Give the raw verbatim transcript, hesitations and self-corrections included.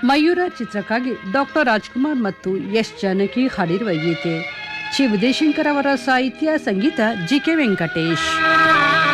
ಮಯೂರ ಚಿತ್ರಕ್ಕಾಗಿ ಡಾಕ್ಟರ್ ರಾಜ್ಕುಮಾರ್ ಮತ್ತು ಎಸ್ ಜಾನಕಿ ಹಾಡಿರುವ ಗೀತೆ. ಚಿ ವಿಜಯಶಂಕರ್ ಅವರ ಸಾಹಿತ್ಯ, ಸಂಗೀತ ಜಿ ಕೆ ವೆಂಕಟೇಶ್.